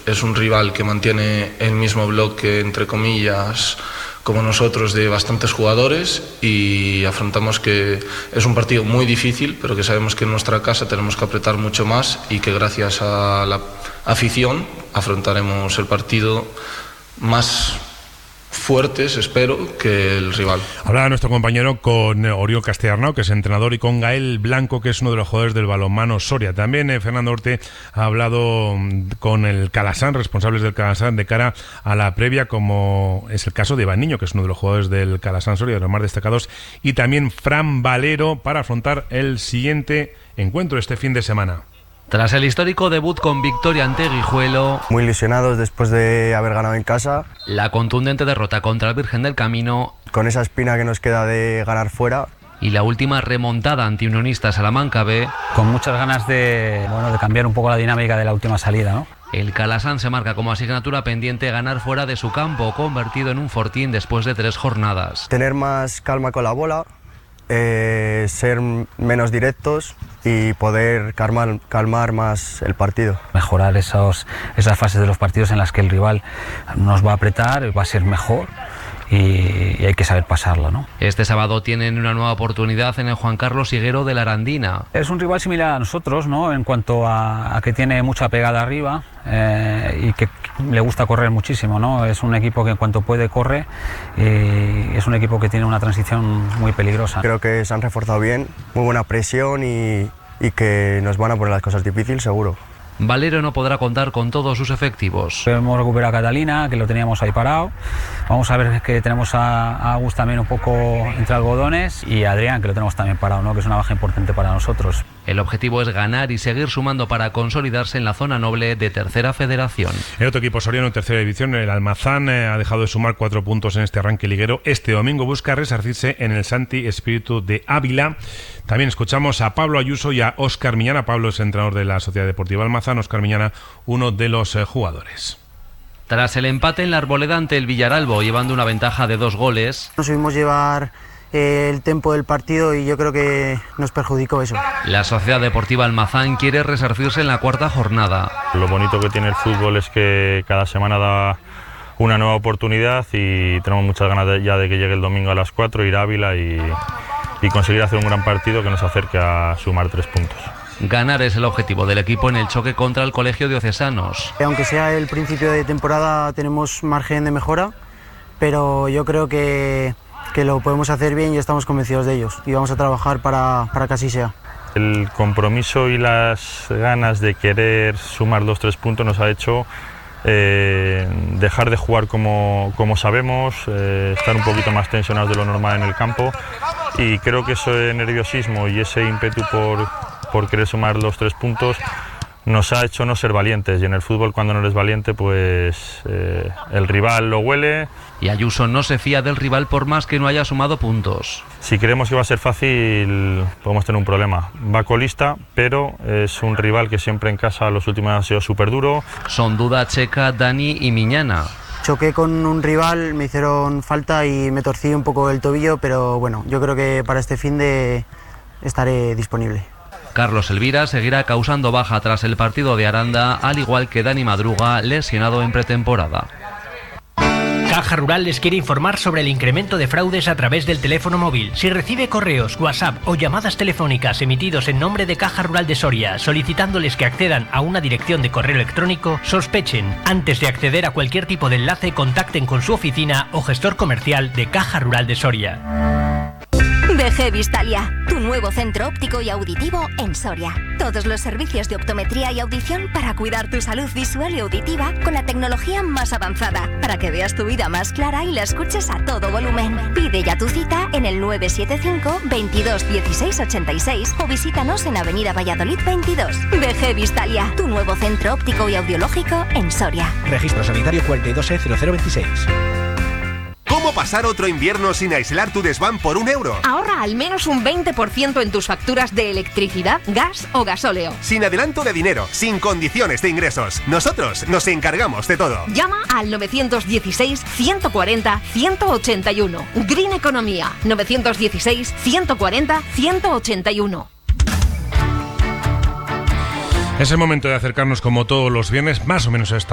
Es un rival que mantiene el mismo bloque, entre comillas, como nosotros, de bastantes jugadores, y afrontamos que es un partido muy difícil, pero que sabemos que en nuestra casa tenemos que apretar mucho más y que gracias a la afición afrontaremos el partido más fuertes, espero, que el rival. Hablaba nuestro compañero con Oriol Castellarnau, que es entrenador, y con Gael Blanco, que es uno de los jugadores del balonmano Soria. También Fernando Orte ha hablado con el Calasan, responsables del Calasan, de cara a la previa, como es el caso de Iván Niño, que es uno de los jugadores del Calasan Soria, de los más destacados, y también Fran Valero, para afrontar el siguiente encuentro este fin de semana. Tras el histórico debut con victoria ante Guijuelo, muy ilusionados después de haber ganado en casa, la contundente derrota contra el Virgen del Camino, con esa espina que nos queda de ganar fuera, y la última remontada ante Unionista Salamanca B, con muchas ganas de cambiar un poco la dinámica de la última salida, ¿no? El Calasan se marca como asignatura pendiente ganar fuera de su campo, convertido en un fortín después de 3 jornadas. Tener más calma con la bola, ser menos directos y poder calmar más el partido. Mejorar esas fases de los partidos en las que el rival nos va a apretar, va a ser mejor y hay que saber pasarlo, ¿no? Este sábado tienen una nueva oportunidad en el Juan Carlos Higuero de la Arandina. Es un rival similar a nosotros, ¿no? En cuanto a que tiene mucha pegada arriba y que le gusta correr muchísimo, ¿no? Es un equipo que en cuanto puede corre y es un equipo que tiene una transición muy peligrosa. Creo que se han reforzado bien, muy buena presión y que nos van a poner las cosas difíciles, seguro. Valero no podrá contar con todos sus efectivos. Hemos recuperado a Catalina, que lo teníamos ahí parado. Vamos a ver que tenemos a Agus también un poco entre algodones, y a Adrián, que lo tenemos también parado, ¿no? Que es una baja importante para nosotros. El objetivo es ganar y seguir sumando para consolidarse en la zona noble de Tercera Federación. El otro equipo soriano en Tercera División, el Almazán, ha dejado de sumar 4 puntos en este arranque liguero. Este domingo busca resarcirse en el Santi Espíritu de Ávila. También escuchamos a Pablo Ayuso y a Óscar Miñana. Pablo es entrenador de la Sociedad Deportiva Almazán, Óscar Miñana, uno de los jugadores. Tras el empate en la Arboleda ante el Villaralbo, llevando una ventaja de 2 goles, no supimos llevar el tempo del partido y yo creo que nos perjudicó eso. La Sociedad Deportiva Almazán quiere resarcirse en la 4ª jornada. Lo bonito que tiene el fútbol es que cada semana da una nueva oportunidad y tenemos muchas ganas ya de que llegue el domingo a las 4, ir a Ávila y conseguir hacer un gran partido que nos acerque a sumar 3 puntos. Ganar es el objetivo del equipo en el choque contra el Colegio Diocesanos. Aunque sea el principio de temporada, tenemos margen de mejora, pero yo creo que lo podemos hacer bien y estamos convencidos de ellos y vamos a trabajar para que así sea. El compromiso y las ganas de querer sumar 2-3 puntos nos ha hecho dejar de jugar como sabemos, estar un poquito más tensionados de lo normal en el campo, y creo que ese nerviosismo y ese ímpetu por querer sumar los 3 puntos nos ha hecho no ser valientes, y en el fútbol cuando no eres valiente pues el rival lo huele. Y Ayuso no se fía del rival por más que no haya sumado puntos. Si creemos que va a ser fácil podemos tener un problema. Va colista, pero es un rival que siempre en casa los últimos años ha sido súper duro. Son Duda, Checa, Dani y Miñana. Choqué con un rival, me hicieron falta y me torcí un poco el tobillo, pero bueno, yo creo que para este fin de estaré disponible. Carlos Elvira seguirá causando baja tras el partido de Aranda, al igual que Dani Madruga, lesionado en pretemporada. Caja Rural les quiere informar sobre el incremento de fraudes a través del teléfono móvil. Si recibe correos, WhatsApp o llamadas telefónicas emitidos en nombre de Caja Rural de Soria solicitándoles que accedan a una dirección de correo electrónico, sospechen. Antes de acceder a cualquier tipo de enlace, contacten con su oficina o gestor comercial de Caja Rural de Soria. BG Vistalia, tu nuevo centro óptico y auditivo en Soria. Todos los servicios de optometría y audición para cuidar tu salud visual y auditiva con la tecnología más avanzada, para que veas tu vida más clara y la escuches a todo volumen. Pide ya tu cita en el 975 22 16 86 o visítanos en Avenida Valladolid 22. BG Vistalia, tu nuevo centro óptico y audiológico en Soria. Registro sanitario 42E0026. ¿Cómo pasar otro invierno sin aislar tu desván por €1? Ahorra al menos un 20% en tus facturas de electricidad, gas o gasóleo. Sin adelanto de dinero, sin condiciones de ingresos. Nosotros nos encargamos de todo. Llama al 916 140 181. Green Economía. 916 140 181. Es el momento de acercarnos, como todos los viernes, más o menos a esta